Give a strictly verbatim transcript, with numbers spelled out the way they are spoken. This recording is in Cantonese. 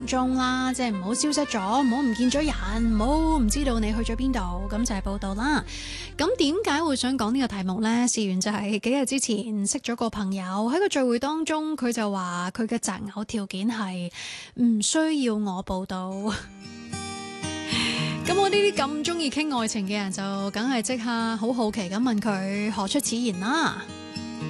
中啦，即係唔好消失咗，唔好唔見咗人，唔好唔知道你去咗邊度，咁就係報道啦。咁點解會想講呢個題目呢？事緣就係幾日之前識咗個朋友，喺個聚會當中，佢就話佢嘅擇偶條件係唔需要我報道。咁我呢啲咁中意傾愛情嘅人就梗係即刻好好奇咁問佢何出此言啦。